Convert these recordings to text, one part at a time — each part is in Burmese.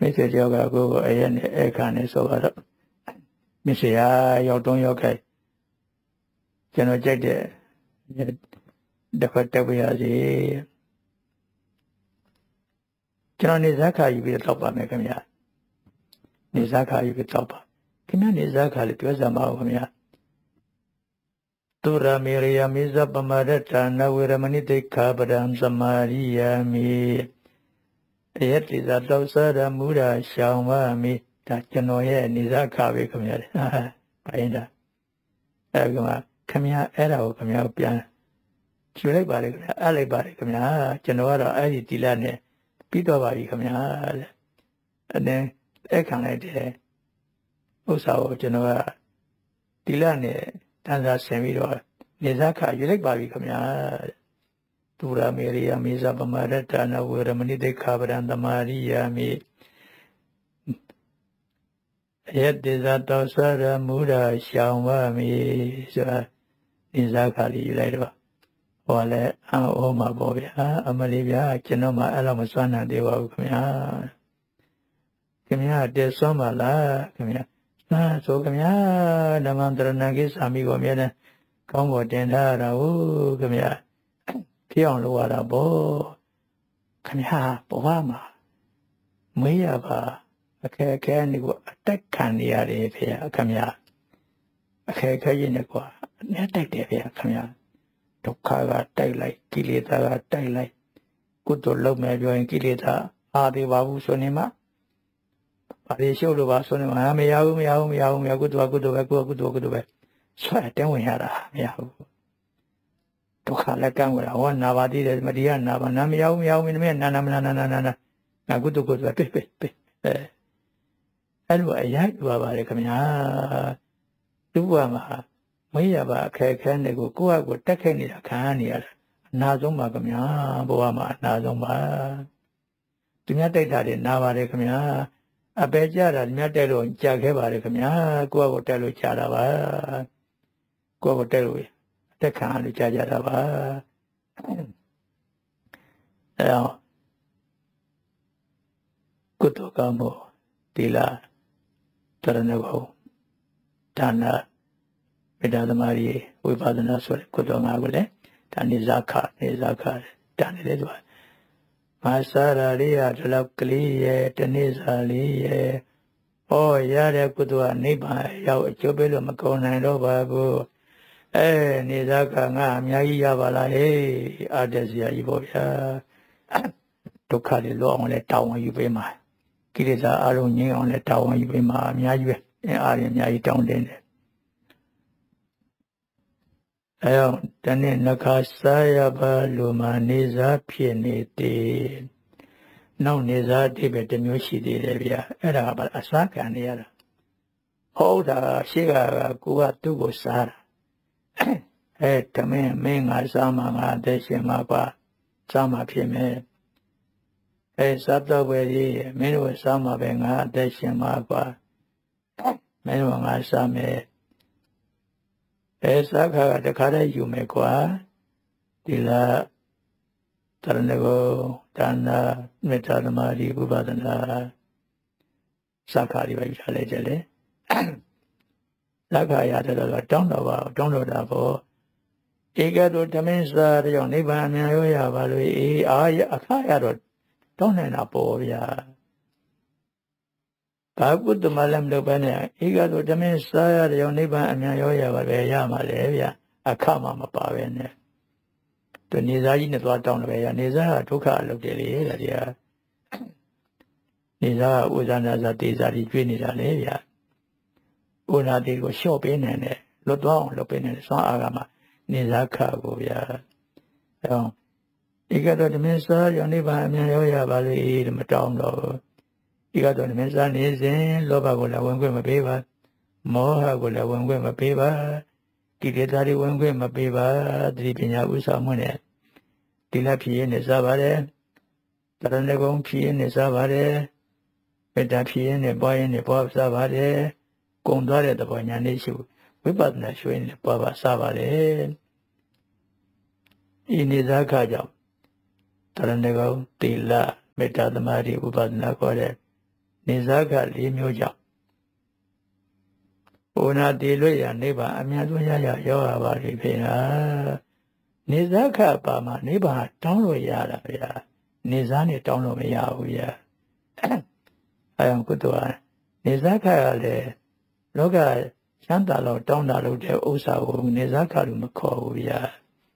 မိတ်ဆွေတယောက်ကကိုယ်အဲ့ရနဲ့အဲ့ခါနဲ့ဆိုတော့မစ္စရာရောက်တုံးရောက်ခဲ့ကျွန်တော်ကြိုက်တဲ့တစ်ခါတက်ပြရစီကျွန်တော်နေစားခါယူပြီးတော့ပါမယ်ခင်ဗျာနေစားခါယူပြီးတော့ပါခင်ဗျာနေစားခါလေးပြောစမ်းပါဦးခင်ဗျာသူရမေရိယမိဇပမရတနဝေရမဏိတိခာပဒံသမာရိယာမိအယတိဇတောသရမူရာရှောင်းပါမိဒါကျွန်တော်ရဲ့နေစားခါပဲခင်ဗျာပိုင်းတာအဲ့ကမှခင်ဗျာအဲ့ဒါကိုခင်ဗျာပြန်ကျူလိုက်ပါလေခင်ဗျာအဲ့လိုက်ပါလေခင်ဗျာကျွန်တော်ကတော့အဲ့ဒီတီလာနဲ့ပြီးတော့ပါပြီခင်ဗျာတဲ့အဲ့ခံလိုက်တဲ့ဥစ္စာကိုကျွန်တော်ကတီလာနဲ့တန်းစားဆင်ပြီးတော့နေစားခါယူလိုက်ပါပြီခင်ဗျာသူရမေရိယမိဇပမရတနဝေရမဏိတိခာပဒံသမာရိယာမိယတိဇတောသရမူရာရှောင်းပါမိဆိုတာနေစားခါလေးယူလိုက်တော့ဟောလဲအောမှာပေါ့ဗျာအမလေးဗျာကျွန်တော်မှအဲ့လိုမစွမ်းနိုင်သေးပါဘူးခင်ဗျာခင်ဗျာတည်စွမ်းပါလားခင်ဗျာဆိုခင်ဗျာဓမ္မတရဏကိသာမိကိုအမြဲတမ်းကောင်းပေါ်တင်ထားရတာဟုတ်ခင်ဗျာဖြစ်အောင်လုပ်ရတာပေါ့ခင်ဗျာဘဝမှာမွေးရပါအခက်အခဲနေကိုအတက်ခံနေရတယ်ဖေခင်ဗျာအခက်အခဲရင်လည်းကွာအနဲ့တိုက်တယ်ဖေခင်ဗျာဒုက္ခကတိုက်လိုက်ကိလေသာကတိုက်လိုက်ကုသိုလ်လုပ်မယ်ပြောရင်ကိလေသာအားသေးပါဘူးဆိုနေမှာဘာလို့ရှုပ်လို့ပါဆိုနေမှာမရဘူးကုသိုလ်ပဲဆွဲတင်းဝင်ရတာမရဘူးဒုက္ခလည်းကံဝင်တာဟောနာပါသေးတယ်မတရားနာပါနာမရဘူးမင်းနာငါကုသိုလ်ပဲပိအဲ့လိုအရိုက်ပါပါတယ်ခင်ဗျာသူ့ဘဝမှာမရပါအခက်ခဲနေကိုယ့်အကိုတက်ခဲ့နေတာခံရနေရတာအနာဆုံးပါခင်ဗျာဘဝမှာအနာဆုံးပါသူများတိုက်တာတွေနာပါတယ်ခင်ဗျာအပေကြတာမြတ်တဲ့လို့ကြာခဲ့ပါတယ်ခင်ဗျာကိုယ့်အကိုတက်လို့ကြာတာပါကိုယ့်အကိုတက်လို့အတက်ခံရလို့ကြာကြတာပါအဲတော့ကုသိုလ်ကောင်းမှုဒီလားတရဏဂုံဒါနမေတ္တာသမารီဝိပဿနာဆိုတဲ့ကုသိုလ်ငါးကိုလည်းဒါနေဇာခဒါနေလေသူမာစာရာလေးရဒီလောက်ကလေးရဲ့တနေ့စာလေးရဲ့ဟောရတဲ့ကုသိုလ်ကနိဗ္ဗာန်ရောက်အကျိုးပေးလို့မကုန်နိုင်တော့ပါဘူးနေဇာခငါအများကြီးရပါလားဟေးအားတက်စရာကြီးပေါ့ဗျာဒုက္ခတွေလွတ်အောင်လဲတောင်းဝန်ယူပေးမှာကိလေသာအလုံးငြိမ်းအောင်လဲတောင်းဝန်ယူပေးမှာအများကြီးပဲအားရအများကြီးတောင်းတင်တယ်အဲတော့တနေ့နှခါစားရပါလူမှာနေစားဖြစ်နေသေးနောက်နေစားအတိပဲတစ်မျိုးရှိသေးတယ်ဗျာအဲ့ဒါကအစားခံနေရတာဟုတ်တာရှိကကိုကသူ့ကိုစားတာတမင်းမင်းငါစားမှာငါအသက်ရှင်မှာပါစားမှာဖြစ်မယ်စားတော့ပဲကြီးမင်းတို့စားမှာပဲငါအသက်ရှင်မှာပါမင်းတို့ငါစားမယ်စားခါကတခါတည်းယူမယ်ကွာဒီလားတရဏဂုံဒါနမေတ္တာသမารီဝိပဿနာစားခါတွေပဲယူထားလိုက်ကြလေစားခါရတယ်တော့တောင်းတော့တာပေါ့ဧကတောဓမင်းစားတဲ့ကြောင့်နိဗ္ဗာန်အမြင်ရောရပါလို့အခါရတော့တောင်းနေတာပေါ့ဗျာဘာကုတ္တမလည်းမလုပ်ဘဲနဲ့ဧကတောဓမင်းစားရတဲ့ကြောင့်နိဗ္ဗာန်အမြင်ရောရပါပဲရမှာလေဗျာအခါမှမပါပဲနဲ့သူနေစားကြီးနဲ့သွားတောင်းတယ်ဗျာနေစားကဒုက္ခအလုပ်တယ်လေတဲ့ဗျာနေစားကဥဇာနာဇာတေဇာကြီးကျွေးနေတာလေဗျာဥနာတေကိုလျှော့ပေးနေတယ်လွတ်သွားအောင်လုပ်ပေးနေတယ်စွမ်းအားကမှနေစားခါကိုဗျာအဲတော့ဧကတောဓမင်းစားရနိဗ္ဗာန်အမြင်ရောရပါလေတဲ့မတောင်းတော့ဧကတောဓမင်းစားနေစဉ်လောဘကိုလည်းဝင်ခွင့်မပေးပါမောဟကိုလည်းဝင်ခွင့်မပေးပါကိလေသာတွေဝင်ခွင့်မပေးပါသတိပညာဥစ္စာမှုနဲ့ဒီလက်ဖြစ်ရင်စားပါတယ်တရဏဂုံဖြစ်ရင်စားပါတယ်မေတ္တာဖြစ်ရင်ပွားရင်ပွားစားပါတယ်ကုံသွားတဲ့သဘောညာနဲ့ရှုဝိပဿနာရှုရင်ပွားပါစားပါတယ်ဤနေသာခကြောင့်တရဏဂုံသီလမေတ္တာသမာဓိဥပဒနာခေါ်တဲ့နေဇာက၄မျိုးကြောင့်ဩနာတည်လွတ်ရာနိဗ္ဗာန်အများဆုံးရရောက်ရပါလိမ့်ဖေဟာနေဇာကပါမှာနိဗ္ဗာန်တောင်းလို့ရတာဗျာနေဇာနဲ့တောင်းလို့မရဘူးဗျာအဲဒါကုသိုလ်ဟာနေဇာကလည်းလောကချမ်းသာလို့တောင်းတာလို့တဲ့ဥစ္စာကိုနေဇာကလို့မခေါ်ဘူးဗျာ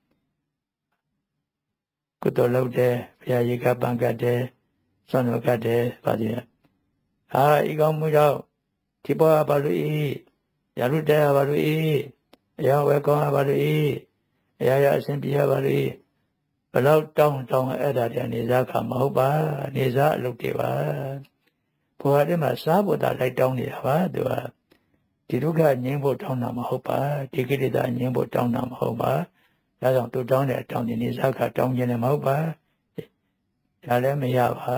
ကုသိုလ်လုပ်တယ်ဘုရားရေကပံကတ်တယ်ဆွမ်းတော်ကတ်တယ်ပါကြည့်ဤကောင်းမှုကြောင့်ဒီဘောဘာလို့ရလို့တဲ့ဘာလို့အရာဝဲကောင်းဘာလို့အရာအစဉ်ပြဘာလို့ဘလောက်တောင်းအဲ့ဒါတည်းနေစားခါမဟုတ်ပါနေစားအလုပ်တွေပါဘုရားတည်းမှာစားဖို့တာလိုက်တောင်းနေတာပါသူကဒီဒုက္ခငြိမ်းဖို့တောင်းတာမဟုတ်ပါဒီကိလေသာငြိမ်းဖို့တောင်းတာမဟုတ်ပါဒါကြောင့်သူတောင်းတဲ့အတောင်းနေစားခါတောင်းခြင်းလည်းမဟုတ်ပါဒါလည်းမရပါ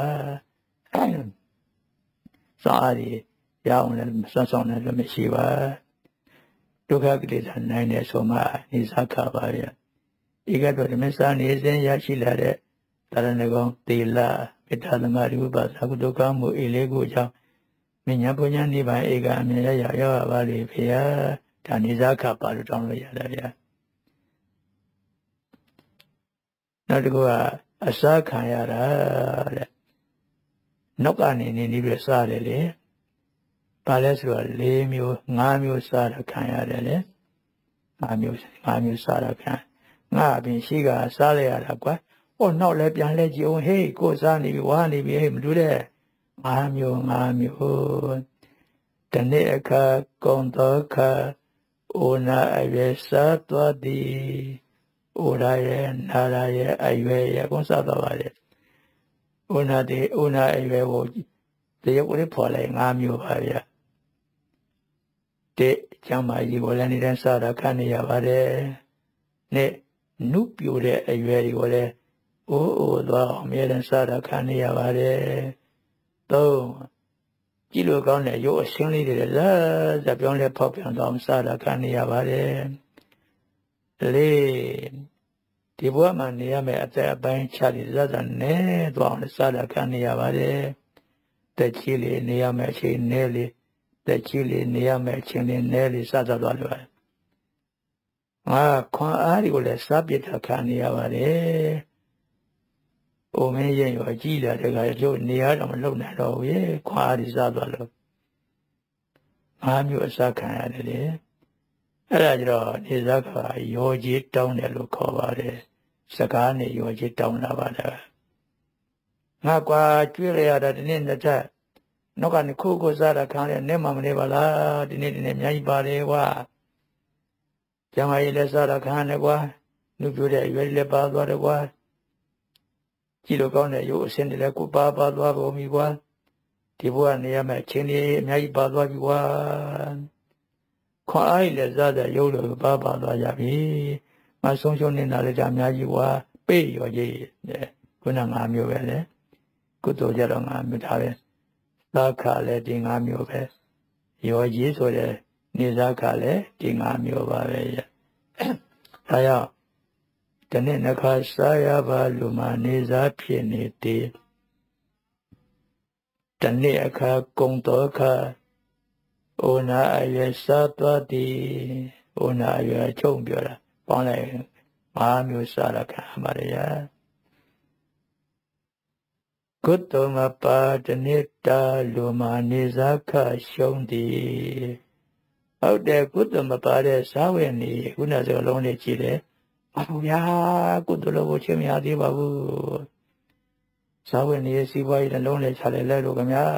စားရရအောင်လည်းဆွမ်းဆောင်လည်းမရှိပါဒုက္ခကိလေသာနိုင်တဲ့ဆိုမှနေစားခါပါဗျဤကတော့ဓမ္မစာနေစဉ်ရရှိလာတဲ့တရဏဂုံသီလမေတ္တာသမာဓိဥပ္ပါဒကုဒုက္ခမှုဤလေးခုကြောင့်မညာပုညနိဗ္ဗာန်ဧကအမြဲရောက်ပါလိမ့်ဖေဟာဒါနေစားခါပါလို့တောင်းလို့ရတာဗျာနောက်တစ်ခုကအစာခံရတာတဲ့နောက်ကနေနေပြီးစားတယ်လေဘာလဲဆိုတော့၄မျိုး၅မျိုးစားတာခံရတယ်လေ၅မျိုးစားတာခံငါအပြင်ရှိကစားလိုက်ရတာကွာဟောနောက်လည်းပြန်လဲကြည့်အောင်ဟေးကိုစားနေပြီဝါနေပြီဟေးမတူတဲ့၅မျိုးတနေ့အခါကုံတော်ခါဩနာအရွယ်စားသွားသည်ဩရာရဲ့နာရာရဲ့အရွယ်ရဲ့ကုန်းစားသွားပါလေဩနာအရွယ်ကိုတရုပ်ကိုဖော်လိုက်၅မျိုးပါဗျတဲ့ကျမ်းမာကြီးကိုလည်းနေတဲ့စားတာခံနေရပါတယ်နဲ့နုပြိုတဲ့အရွယ်တွေကိုလည်းအိုးသွားအမြဲတမ်းစားတာခံနေရပါတယ်သုံးကြည့်လို့ကောင်းတဲ့ရုပ်အရှင်းလေးတွေလည်းဇပြောင်းလဲဖောက်ပြန်သွားအောင်စားတာခံနေရပါတယ်လေးဒီဘဝမှာနေရမယ့်အသက်အပိုင်းခြားပြီးဇာတ်နဲ့သွားအောင်စားတာခံနေရပါတယ်တက်ချီလေးနေရမယ့်အချိန်နဲ့လေးတက်ချီလေးနေရမယ့်အချိန်လေးနဲ့လေးစားသွားလို့ရတယ်ခွန်အားတွေကိုလည်းစားပြစ်တာခံနေရပါတယ်။အိုမင်းရင်ရောကြည်လာတဲ့ခါကျို့နေရတော့မလုံနိုင်တော့ဘူးရေခွန်အားတွေစားသွားလို့၅မျိုးအစားခံရတယ်လေ။အဲ့ဒါကြတော့နေစားခါရောကြီးတောင်းတယ်လို့ခေါ်ပါတယ်။စကားနဲ့ရောကြီးတောင်းတာပါလား။ငါကွာကျွေးရတာဒီနေ့တစ်ချက်နောက်ကနေခိုးကိုစားတာခံရနေမှမနေပါလားဒီနေ့အများကြီးပါတယ်ကွာကျမ်းမာရေးလည်းစားတာခံရတယ်ကွာနှုတ်ပြတဲ့အရွယ်လည်းပါသွားတယ်ကွာကြည့်လို့ကောင်းတဲ့ရုပ်အစင်းတွေလည်းကိုပါသွားပုံပြီကွာဒီဘဝနေရမယ့်အချိန်လေးအများကြီးပါသွားပြီကွာခွန်အားလည်းစားတဲ့ရုပ်လိုပါသွားကြပြီမဆုံးရှုံးနေတာလည်းဒါအများကြီးကွာပေးရောကြီးခုန၅မျိုးပဲလေကုသိုလ်ကြတော့၅မျိုးဒါပဲသာခလည်းဒီ၅မျိုးပဲရောကြီးဆိုတဲ့နေစားခလည်းဒီ၅မျိုးပါပဲ။ဒါကြောင့်တနေ့နှခါစားရပါလူမှာနေစားဖြစ်နေသည်တနေ့အခါကုံတော်ခါဩနာအရွယ်စားသွားသည်ဩနာအရွယ်ချုံပြောတာပေါင်းလိုက်၅မျိုးစားရခံပါရကုတ္တမပါတနေ့တာလူမှာနေစားခရှုံးသည်ဟုတ်တယ်ကုသိုလ်မပါတဲ့ဇာဝေနေခုနစကလုံးလေးကြည့်တယ်အဘုရားကုသိုလ်လို့ချင်းမရသေးပါဘူးဇာဝေနေစီးပွားရေးလုံးလေးချလဲလို့ခင်ဗျာ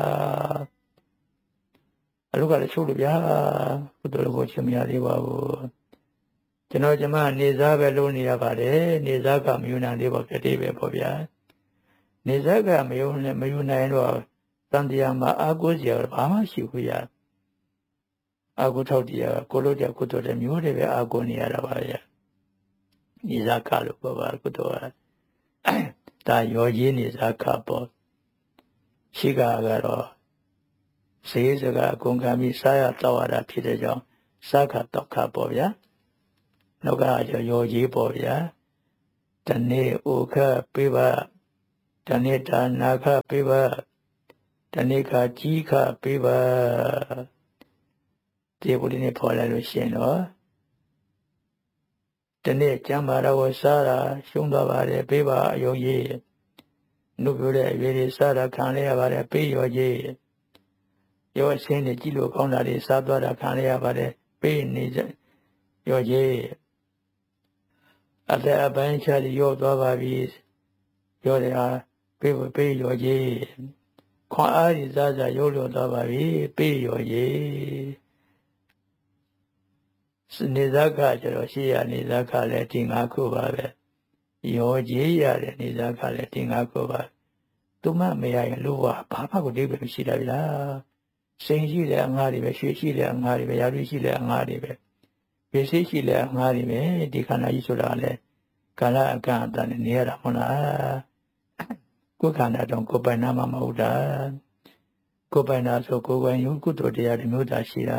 အလုကလည်းချုပ်လို့ဗျာကုသိုလ်လို့ချင်းမရသေးပါဘူးကျွန်တော်ကျမနေစားပဲလုံးနေရပါတယ်နေစားကမယူနိုင်သေးပါဖြစ်သေးပဲပေါ့ဗျာနေစားကမယူနိုင်တော့တန်တရားမှာအာကိုးစရာဘာမှရှိဘူးဗျာအာကိုထောက်တရားကိုလို့တဲ့ကုသိုလ်တဲ့မျိုးတွေပဲအာကိုနေရတာပါဗျာနေစားခလို့ပြောပါကုသိုလ်ကဒါရောကြီးနေစားခပေါ့ရှိကတော့စေစကအကုန်ခံပြီးစားရတော့ရတာဖြစ်တဲ့ကြောင့်စားခတော့ခပေါ့ဗျာနောက်ကရောကြီးပေါ့ဗျာတနေ့ဥခပေးပါတနေ့ဒါနာခပေးပါတတနေ့ခါကြီးခါပေးပါဒီဘုရားနဲ့ဖော်လာလို့ရှင်တော့တနေ့ကျမ်းမာတော်စားတာရှုံးသွားပါတယ်ပေးပါအယုံကြီးနှုတ်ပြတဲ့အရွေတွေစားတာခံရပါတယ်ပေးရောကြီးရောအစင်းတွေကြည့်လို့ကောင်းတာတွေစားသွားတာခံရပါတယ်ပေးနေကြရောကြီးအသက်အပိုင်းခြားရောသွားပါပြီရောတယ်ဟာပေးရောကြီးခွန်အားကြီးစားစားရုပ်လို့သွားပါပြီပေးရောကြီးနေဇကကျတော့ရှိရနေဇကလည်းဒီ၅ခုပါပဲရောကြီးရတယ်နေဇကလည်းဒီ၅ခုပါသူမမရရင်လို့ဘာမှကိုဒီပဲရှိတာဗျာစိန်ရှိတဲ့အငှားတွေပဲရွှေရှိတဲ့အငှားတွေပဲရာထူးရှိတဲ့အငှားတွေပဲပစ္စည်းရှိတဲ့အငှားတွေပဲဒီခန္ဓာကြီးဆိုတာလေကာလအကန့်အသတ်နဲ့နေရတာမဟုတ်လားကိုယ်ခန္ဓာတော့ကိုယ်ပိုင်နာမှမဟုတ်တာကိုယ်ပိုင်နာဆိုကိုယ်ပိုင်ယုကုသိုလ်တရားတွေမျိုးသာရှိတာ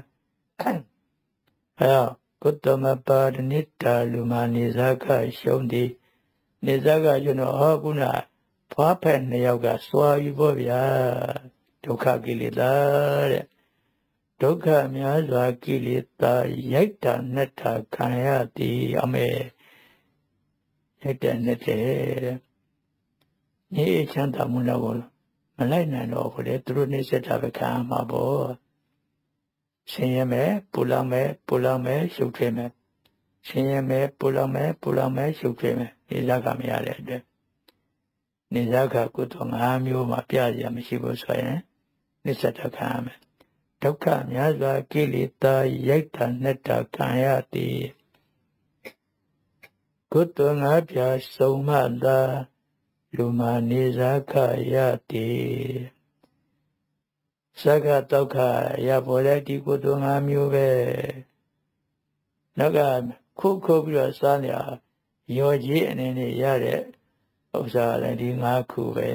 ကုတ္တမပါဒနိတာလူမာနေဇကရှုံးသည်နေဇကကျွန်တော်ဟောခုနဖွားဖက်နှစ်ယောက်ကစွာယူဖို့ဗျာဒုက္ခကိလေသာတဲ့ဒုက္ခများစွာကိလေသာရိုက်တာနဲ့တာခံရသည်အမေရိုက်တဲ့နဲ့တဲ့ဒီချမ်းသာမှုတော့မလိုက်နိုင်တော့ဘူးလေသူတို့နေစတာပဲခံမှာပေါ့ဆင်းရဲမယ်ပူလောင်မယ်ရှုပ်ထွေးမယ်ဆင်းရဲမယ်ပူလောင်မယ်ရှုပ်ထွေးမယ်နေဇကမရတဲ့အတွက်နေဇကကုသိုလ်၅မျိုးမှာပြရမရှိဘူးဆိုရင်နိစ္စတခံရမယ်ဒုက္ခများစွာကိလေသာရိုက်တာနဲ့တာခံရသည်ကုသိုလ်၅ပြာစုံမှသာလူမာနေဇကရသည်စကတောက္ခရပေါ်တဲ့ဒီကုသိုလ်၅မျိုးပဲနောက်ကခုပြီးတော့စားနေရောကြီးအနေနဲ့ရတဲ့ဥစ္စာလည်းဒီ၅ခုပဲ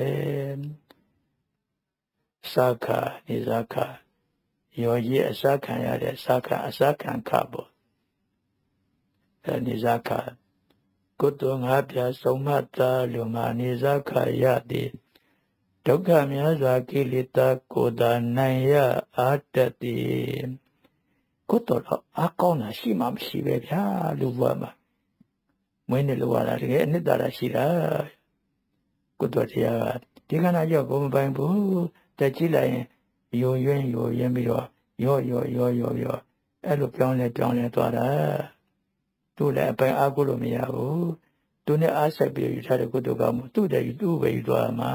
စခနေဇကရောကြီးအစခံရတဲ့စခအစခံခပေါ့နေဇကကုသိုလ်၅ပြာစုံမှသာလူမာနေဇကရသည်ဒုက္ခများစွာကိလေသာကိုယ်သာနိုင်ရအားတတ်သည်ကုသိုလ်တော့အကောင်းတာရှိမှမရှိပဲဗျာလူဘဝမှာမွေးနေလို့ရတာတကယ်အနှစ်သာရရှိတာကုသိုလ်တရားဒီခန္ဓာကြောင့်ကိုမပိုင်ဘူးတက်ကြည့်လိုက်ရင်ယိုယွင်းပြီးတော့ရောအဲ့လိုပြောင်းလဲသွားတာသူ့လည်းအပိုင်အားကိုလို့မရဘူးသူနဲ့အားဆက်ပြီးယူထားတဲ့ကုသိုလ်ကမှသူ့တည်းသူ့ပဲယူသွားမှာ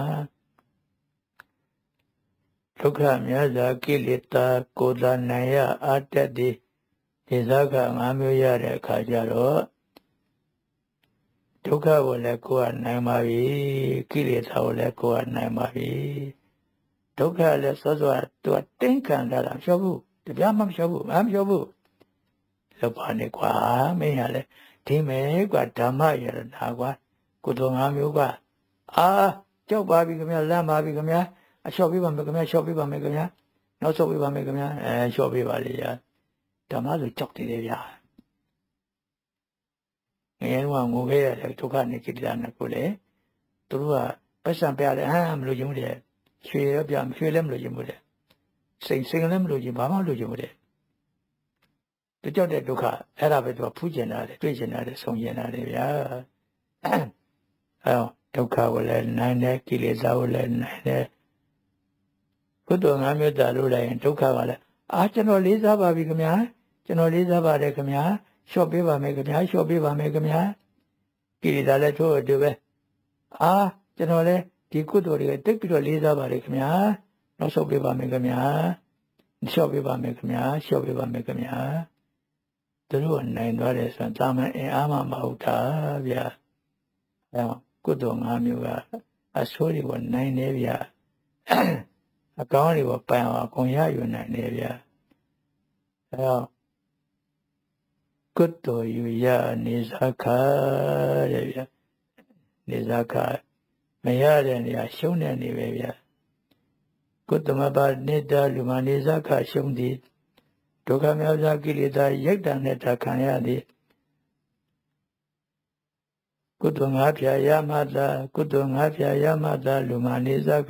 ဒုက္ခများစွာကိလေသာကိုယ်သာနိုင်ရအားတတ်သည်ဒီဇက၅မျိုးရတဲ့အခါကျတော့ဒုက္ခကိုလည်းကိုယ်ကနိုင်ပါပြီကိလေသာကိုလည်းကိုယ်ကနိုင်ပါပြီဒုက္ခလည်းစောစောသူကတင်းခံတာမလျှော့ဘူးတပြားမှမလျှော့ဘူးလောက်ပါနဲ့ကွာမင်းရလေဒီမဲ့ကွာဓမ္မရတနာကွာကုသိုလ်၅မျိုးကွာကြောက်ပါပြီခင်ဗျာလမ်းပါပြီခင်ဗျာအလျှော့ပေးပါမယ်ခင်ဗျာလျှော့ပေးပါမယ်ခင်ဗျာနောက်ဆုတ်ပေးပါမယ်ခင်ဗျာလျှော့ပေးပါလေဗျာဓမ္မဆိုကြောက်တယ်လေဗျာငယ်ကငိုခဲ့ရတဲ့ဒုက္ခနဲ့ကိလေသာနဲ့ကိုလေသူတို့ကပတ်စံပြတယ်မလို့ခြင်းဘူးတဲ့ရွှေရပြရွှေလည်းမလို့ခြင်းဘူးတဲ့စိတ်လည်းမလို့ခြင်းဘာမှမလို့ခြင်းဘူးတဲ့သူကြောက်တဲ့ဒုက္ခအဲ့ဒါပဲသူကဖူးကျင်တာလေတွေ့ကျင်တာလေဆုံးကျင်တာလေဗျာဒုက္ခကိုလည်းနိုင်တယ်ကိလေသာကိုလည်းနိုင်တယ်ကုသိုလ်၅မျိုးတာလို့လိုက်ရင်ဒုက္ခကလည်းကျွန်တော်လေးစားပါပြီခင်ဗျာကျွန်တော်လေးစားပါတယ်ခင်ဗျာလျှော့ပေးပါမယ်ခင်ဗျာလျှော့ပေးပါမယ်ခင်ဗျာကိလေသာလည်းထို့အတူပဲကျွန်တော်လည်းဒီကုသိုလ်တွေတိတ်ပြီးတော့လေးစားပါတယ်ခင်ဗျာနောက်ဆုတ်ပေးပါမယ်ခင်ဗျာလျှော့ပေးပါမယ်ခင်ဗျာလျှော့ပေးပါမယ်ခင်ဗျာသူတို့နိုင်သွားတယ်ဆိုရင်တာမန်အင်အားမှမဟုတ်တာဗျာကုသိုလ်၅မျိုးကအဆိုးတွေကိုနိုင်နေဗျာအကောင်းတွေကိုပိုင်အောင်အကုန်ရယူနိုင်တယ်ဗျာကုသိုလ်ယူရနေဇကတဲ့ဗျာနေဇကမရတဲ့နေရာရှုံးတဲ့နေပဲဗျာကုတ္တမပါနေတာလူမနေဇကရှုံးသည်ဒုက္ခများစွာကိလေသာရိုက်တာနဲ့တာခံရသည်ကုသိုလ်၅ဖြာရမှသာလူမနေဇက